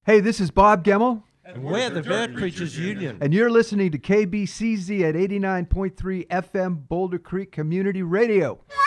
Hey, this is Bob Gemmel. And we're the Bird Preachers Union. And you're listening to KBCZ at 89.3 FM Boulder Creek Community Radio.